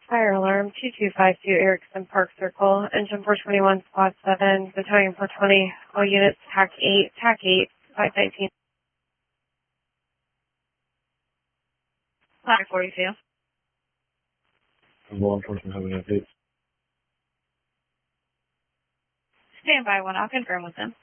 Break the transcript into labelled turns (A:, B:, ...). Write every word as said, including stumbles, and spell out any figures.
A: Fire alarm two two five two Erickson Park Circle, engine four twenty-one, squad seven, battalion four twenty, all units, T A C eight, T A C eight, five nineteen. five forty-two.
B: Law enforcement having an update.
A: Stand by one, I'll confirm with them.